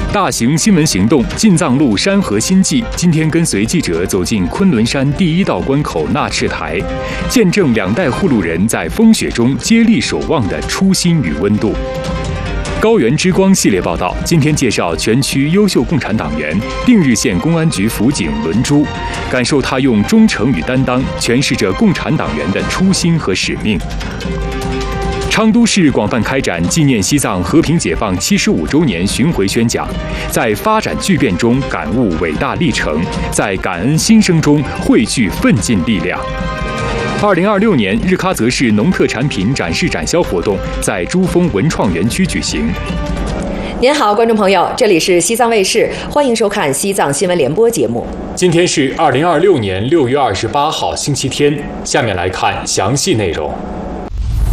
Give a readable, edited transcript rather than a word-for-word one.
大型新闻行动进藏路山河新纪，今天跟随记者走进昆仑山第一道关口纳赤台，见证2代护路人在风雪中接力守望的初心与温度。高原之光系列报道，今天介绍全区优秀共产党员定日县公安局辅警伦珠，感受他用忠诚与担当诠释着共产党员的初心和使命。昌都市广泛开展纪念西藏和平解放75周年巡回宣讲，在发展巨变中感悟伟大历程，在感恩新生中汇聚奋进力量。2026年日喀则市农特产品展示展销活动在珠峰文创园区举行。 您好，观众朋友，这里是西藏卫视，欢迎收看西藏新闻联播节目。 今天是2026年6月28号星期天，下面来看详细内容。